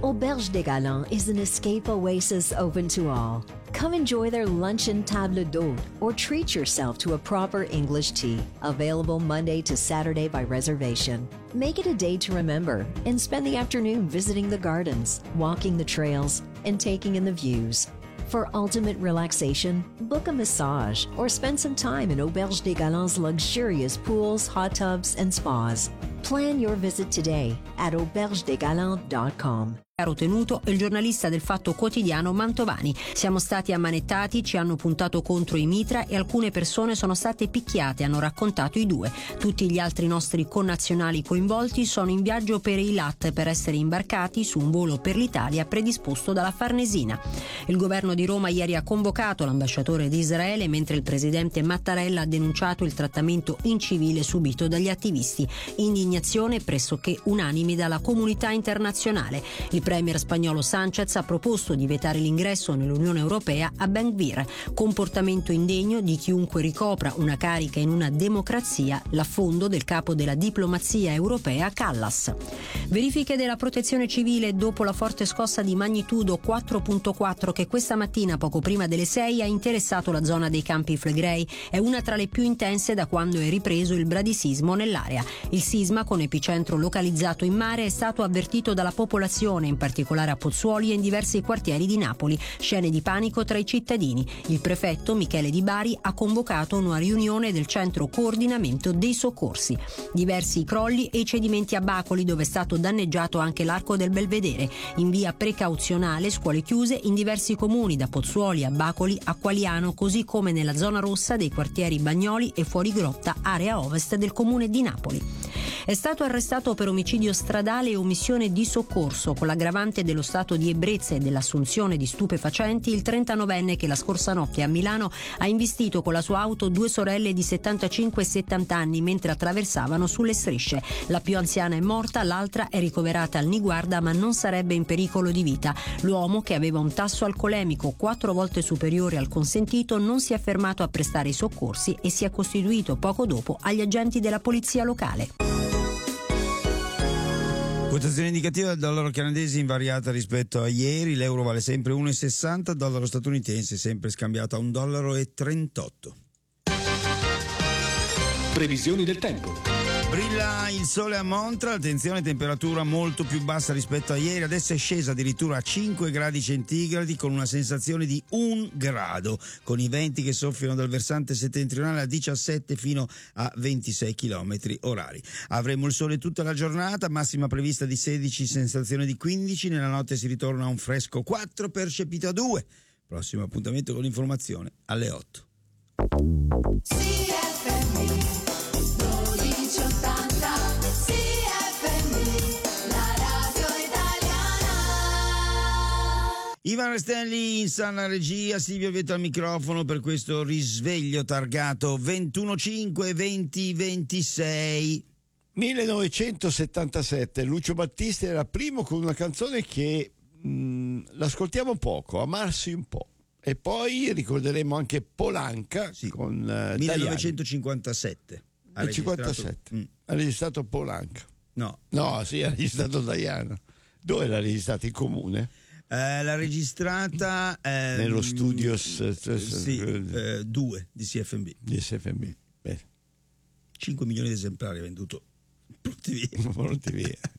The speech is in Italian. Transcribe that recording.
Auberge des Galants is an escape oasis open to all. Come enjoy their luncheon table d'hôte or treat yourself to a proper English tea, available Monday to Saturday by reservation. Make it a day to remember and spend the afternoon visiting the gardens, walking the trails, and taking in the views. For ultimate relaxation, book a massage or spend some time in Auberge des Galants' luxurious pools, hot tubs, and spas. Plan your visit today at aubergedesgalants.com. Caro tenuto il giornalista del Fatto Quotidiano Mantovani. Siamo stati ammanettati, ci hanno puntato contro i mitra e alcune persone sono state picchiate, hanno raccontato i due. Tutti gli altri nostri connazionali coinvolti sono in viaggio per Eilat per essere imbarcati su un volo per l'Italia predisposto dalla Farnesina. Il governo di Roma ieri ha convocato l'ambasciatore di Israele mentre il presidente Mattarella ha denunciato il trattamento incivile subito dagli attivisti. Indignazione pressoché unanime dalla comunità internazionale. Il premier spagnolo Sánchez ha proposto di vietare l'ingresso nell'Unione Europea a Ben Gvir, comportamento indegno di chiunque ricopra una carica in una democrazia, l'affondo del capo della diplomazia europea Kallas. Verifiche della protezione civile dopo la forte scossa di magnitudo 4.4 che questa mattina poco prima delle 6 ha interessato la zona dei Campi Flegrei. È una tra le più intense da quando è ripreso il bradisismo nell'area. Il sisma, con epicentro localizzato in mare, è stato avvertito dalla popolazione, in particolare a Pozzuoli e in diversi quartieri di Napoli. Scene di panico tra i cittadini. Il prefetto Michele Di Bari ha convocato una riunione del centro coordinamento dei soccorsi. Diversi i crolli e i cedimenti a Bacoli, dove è stato danneggiato anche l'arco del Belvedere. In via precauzionale scuole chiuse in diversi comuni, da Pozzuoli a Bacoli a Qualiano, così come nella zona rossa dei quartieri Bagnoli e Fuorigrotta, area ovest del comune di Napoli. È stato arrestato per omicidio stradale e omissione di soccorso, con l'aggravante dello stato di ebbrezza e dell'assunzione di stupefacenti, il 39enne che la scorsa notte a Milano ha investito con la sua auto due sorelle di 75 e 70 anni mentre attraversavano sulle strisce. La più anziana è morta, l'altra è ricoverata al Niguarda ma non sarebbe in pericolo di vita. L'uomo, che aveva un tasso alcolemico 4 volte superiore al consentito, non si è fermato a prestare i soccorsi e si è costituito poco dopo agli agenti della polizia locale. Quotazione indicativa del dollaro canadese invariata rispetto a ieri, l'euro vale sempre 1,60, il dollaro statunitense sempre scambiato a $1,38. Previsioni del tempo. Brilla il sole a Montra, attenzione, temperatura molto più bassa rispetto a ieri, adesso è scesa addirittura a 5 gradi centigradi con una sensazione di 1 grado, con i venti che soffiano dal versante settentrionale a 17 fino a 26 km orari. Avremo il sole tutta la giornata, massima prevista di 16, sensazione di 15, nella notte si ritorna a un fresco 4 percepito a 2. Prossimo appuntamento con l'informazione alle 8. Ivan Restelli in sana regia, Silvio Vieto al microfono per questo risveglio targato 21-5-20-26. 1977, Lucio Battisti era primo con una canzone che l'ascoltiamo poco, Amarsi un po'. E poi ricorderemo anche Polanca, sì, con 1957. Ha 57. Ha registrato Polanca. No, sì, ha registrato Diana. Dove l'ha registrata? In comune? L'ha registrata nello Studios 2 di CFMB. Bene. 5 milioni di esemplari venduto. Pronti via.